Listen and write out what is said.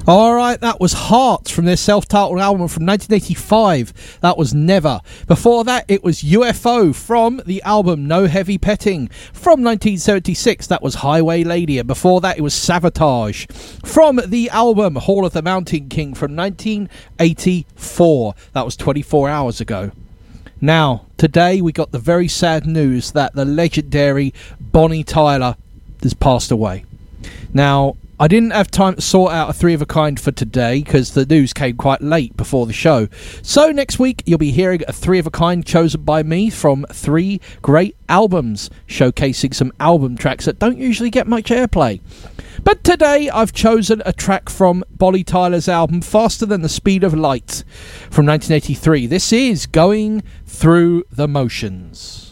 Alright, that was Hearts from their self-titled album from 1985. That was Never. Before that, it was UFO from the album No Heavy Petting from 1976. That was Highway Lady. And before that, it was Savatage from the album Hall of the Mountain King from 1984. That was 24 hours ago. Now, today we got the very sad news that the legendary Bonnie Tyler has passed away. Now, I didn't have time to sort out a three of a kind for today because the news came quite late before the show. So next week you'll be hearing a three of a kind chosen by me from 3 great albums, showcasing some album tracks that don't usually get much airplay. But today I've chosen a track from Bonnie Tyler's album Faster Than the Speed of Light from 1983. This is Going Through the Motions.